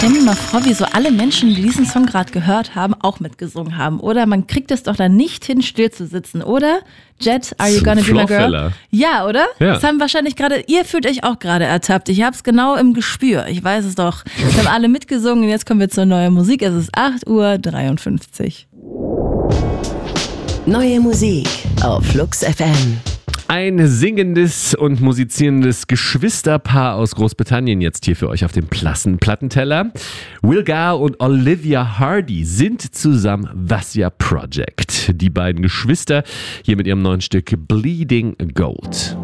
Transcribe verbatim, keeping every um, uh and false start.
stelle mir mal vor, wie so alle Menschen, die diesen Song gerade gehört haben, auch mitgesungen haben. Oder man kriegt es doch dann nicht hin, still zu sitzen, oder? Jet, are you gonna be my girl? Ja, oder? Ja. Das haben wahrscheinlich gerade, ihr fühlt euch auch gerade ertappt. Ich hab's genau im Gespür. Ich weiß es doch. Wir haben alle mitgesungen und jetzt kommen wir zur neuen Musik. Es ist acht Uhr dreiundfünfzig. Neue Musik auf Flux F M. Ein singendes und musizierendes Geschwisterpaar aus Großbritannien jetzt hier für euch auf dem Plattenteller. Will Gar und Olivia Hardy sind zusammen Vasya Project. Die beiden Geschwister hier mit ihrem neuen Stück Bleeding Gold.